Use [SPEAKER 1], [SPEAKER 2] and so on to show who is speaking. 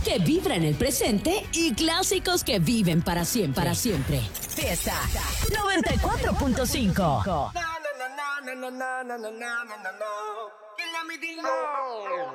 [SPEAKER 1] que vibra en el presente y clásicos que viven para siempre. Para siempre. Fiesta 94.5.